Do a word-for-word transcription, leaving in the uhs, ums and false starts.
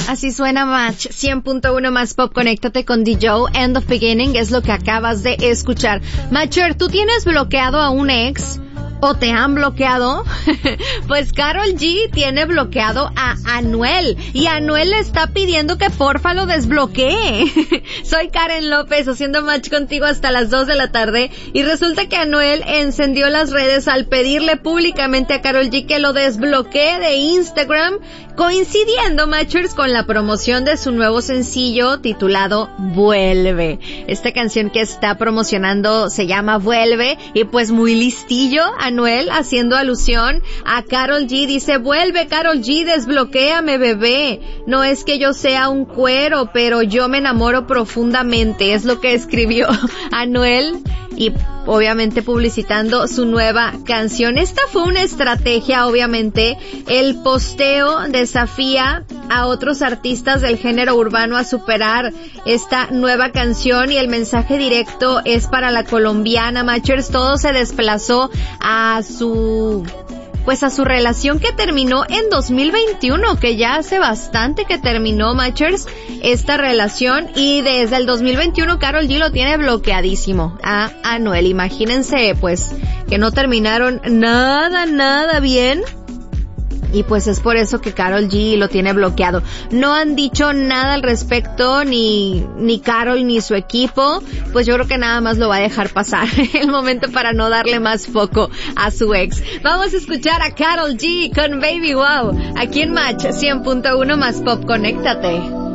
Así suena Match cien punto uno más pop. Conéctate con D J. End of Beginning es lo que acabas de escuchar. Matcher, ¿tú tienes bloqueado a un ex? ¿O te han bloqueado? Pues Karol G tiene bloqueado a Anuel. Y Anuel le está pidiendo que porfa lo desbloquee. Soy Karen López haciendo match contigo hasta las dos de la tarde. Y resulta que Anuel encendió las redes al pedirle públicamente a Karol G que lo desbloquee de Instagram, coincidiendo, matchers, con la promoción de su nuevo sencillo titulado Vuelve. Esta canción que está promocionando se llama Vuelve. Y pues muy listillo Anuel, haciendo alusión a Karol G, dice: vuelve Karol G, desbloquéame bebé, no es que yo sea un cuero, pero yo me enamoro profundamente, es lo que escribió Anuel, y obviamente publicitando su nueva canción. Esta fue una estrategia, obviamente. El posteo desafía a otros artistas del género urbano a superar esta nueva canción, y el mensaje directo es para la colombiana, matchers. Todo se desplazó a su pues a su relación que terminó en dos mil veintiuno, que ya hace bastante que terminó, matchers, esta relación, y desde el dos mil veintiuno Karol G lo tiene bloqueadísimo a Anuel. Imagínense, pues, que no terminaron nada, nada bien. Y pues es por eso que Karol G lo tiene bloqueado. No han dicho nada al respecto, ni, ni Karol ni su equipo. Pues yo creo que nada más lo va a dejar pasar. El momento para no darle más foco a su ex. Vamos a escuchar a Karol G con Baby Wow. Aquí en Match cien punto uno más pop. Conéctate.